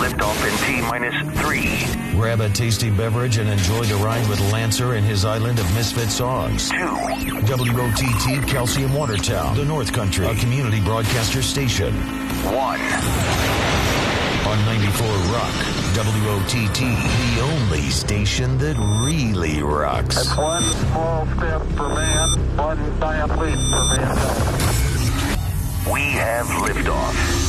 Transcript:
liftoff in T-3. Grab a tasty beverage and enjoy the ride with Lancer and his island of misfit songs. 2. WOTT Calcium Watertown, the North Country, a community broadcaster station. 1. On 94 Rock, WOTT, the only station that really rocks. That's one small step for man, one giant leap for mankind. We have liftoff.